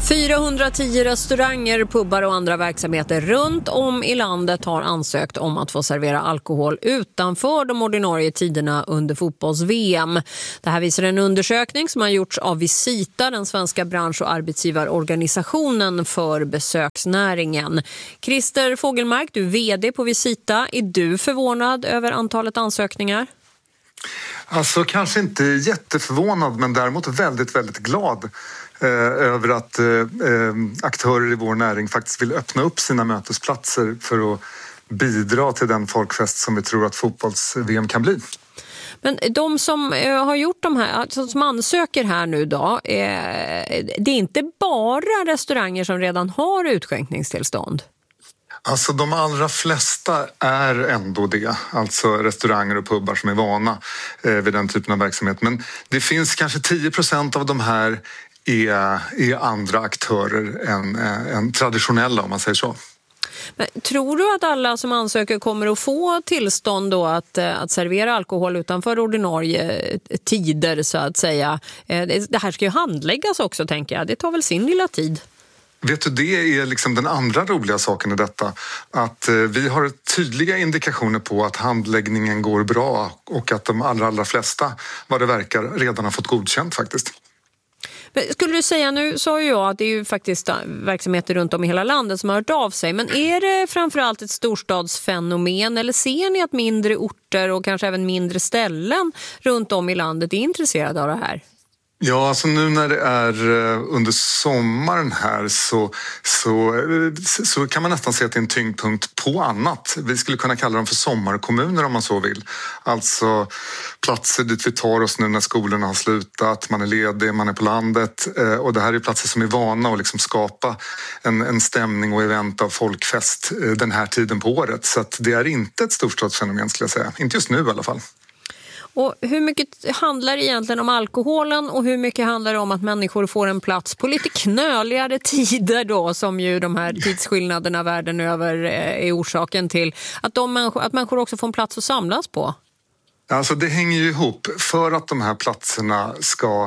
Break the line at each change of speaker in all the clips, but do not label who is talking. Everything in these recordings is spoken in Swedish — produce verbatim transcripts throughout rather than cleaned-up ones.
fyrahundratio restauranger, pubbar och andra verksamheter runt om i landet har ansökt om att få servera alkohol utanför de ordinarie tiderna under fotbolls-V M. Det här visar en undersökning som har gjorts av Visita, den svenska bransch- och arbetsgivarorganisationen för besöksnäringen. Christer Fogelmark, du är vd på Visita. Är du förvånad över antalet ansökningar?
Alltså kanske inte jätteförvånad, men däremot väldigt, väldigt glad eh, över att eh, aktörer i vår näring faktiskt vill öppna upp sina mötesplatser för att bidra till den folkfest som vi tror att fotbolls-V M kan bli.
Men de som eh, har gjort de här, alltså som ansöker här nu då, eh, det är inte bara restauranger som redan har utskänkningstillstånd?
Alltså de allra flesta är ändå det, alltså restauranger och pubbar som är vana eh, vid den typen av verksamhet. Men det finns kanske tio procent av de här är, är andra aktörer än, äh, än traditionella, om man säger så.
Men tror du att alla som ansöker kommer att få tillstånd då att, att servera alkohol utanför ordinarie tider så att säga? Det här ska ju handläggas också, tänker jag. Det tar väl sin lilla tid.
Vet du, det är liksom den andra roliga saken i detta. Att vi har tydliga indikationer på att handläggningen går bra och att de allra, allra flesta, vad det verkar, redan har fått godkänt faktiskt.
Men skulle du säga, nu sa ju jag att det är ju faktiskt verksamheter runt om i hela landet som har hört av sig. Men är det framförallt ett storstadsfenomen, eller ser ni att mindre orter och kanske även mindre ställen runt om i landet är intresserade av det här?
Ja, alltså nu när det är under sommaren här så, så, så kan man nästan se att det är en tyngdpunkt på annat. Vi skulle kunna kalla dem för sommarkommuner om man så vill. Alltså platser dit vi tar oss nu när skolorna har slutat, man är ledig, man är på landet. Och det här är platser som är vana att liksom skapa en, en stämning och event av folkfest den här tiden på året. Så att det är inte ett storstadsfenomen, skulle jag säga. Inte just nu i alla fall.
Och hur mycket handlar det egentligen om alkoholen och hur mycket handlar det om att människor får en plats på lite knöligare tider då, som ju de här tidsskillnaderna världen över är orsaken till, att, de människor, att människor också får en plats att samlas på?
Alltså det hänger ju ihop. För att de här platserna ska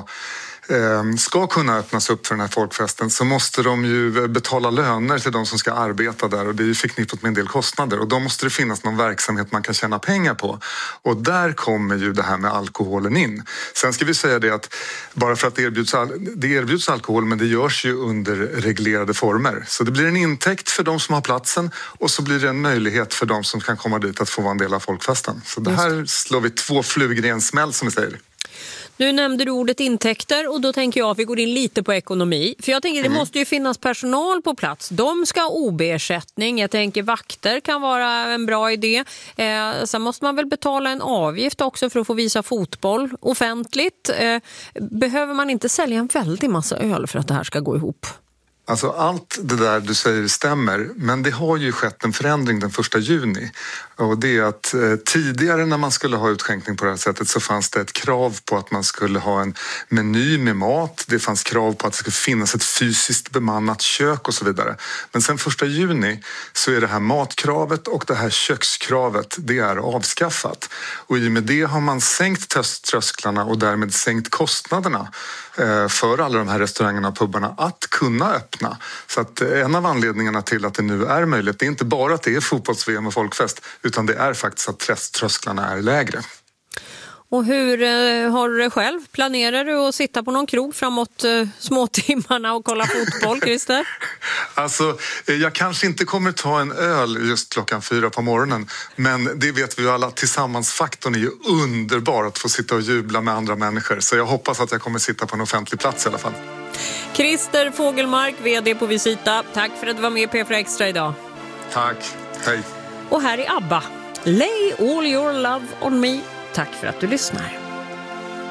ska kunna öppnas upp för den här folkfesten så måste de ju betala löner till de som ska arbeta där, och det är ju förknippat med en del kostnader, och då måste det finnas någon verksamhet man kan tjäna pengar på, och där kommer ju det här med alkoholen in. Sen ska vi säga det att bara för att det erbjuds, det erbjuds alkohol, men det görs ju under reglerade former, så det blir en intäkt för de som har platsen och så blir det en möjlighet för de som kan komma dit att få vara en del av folkfesten. Så det här slår vi två flugor i en smäll, som vi säger.
Nu nämnde du ordet intäkter, och då tänker jag att vi går in lite på ekonomi. För jag tänker, det mm. måste ju finnas personal på plats. De ska ha O B-ersättning. Jag tänker vakter kan vara en bra idé. Eh, sen måste man väl betala en avgift också för att få visa fotboll offentligt. Eh, behöver man inte sälja en väldig massa öl för att det här ska gå ihop?
Alltså allt det där du säger stämmer, men det har ju skett en förändring den första juni. Och det är att eh, tidigare när man skulle ha utskänkning på det här sättet så fanns det ett krav på att man skulle ha en meny med mat. Det fanns krav på att det skulle finnas ett fysiskt bemannat kök och så vidare. Men sen första juni så är det här matkravet och det här kökskravet, det är avskaffat. Och i och med det har man sänkt trösklarna och därmed sänkt kostnaderna eh, för alla de här restaurangerna och pubbarna att kunna öppna. Så att en av anledningarna till att det nu är möjligt, det är inte bara att det är fotbolls-V M och folkfest, utan det är faktiskt att trösklarna är lägre.
Och hur eh, har du det själv? Planerar du att sitta på någon krog framåt eh, småtimmarna och kolla fotboll, Christer?
Alltså, jag kanske inte kommer ta en öl just klockan fyra på morgonen, men det vet vi ju alla, tillsammansfaktorn är ju underbar att få sitta och jubla med andra människor. Så jag hoppas att jag kommer sitta på en offentlig plats i alla fall.
Christer Fogelmark, vd på Visita. Tack för att du var med i P fyra Extra idag.
Tack, hej.
Och här är ABBA. Lay all your love on me. Tack för att du lyssnar.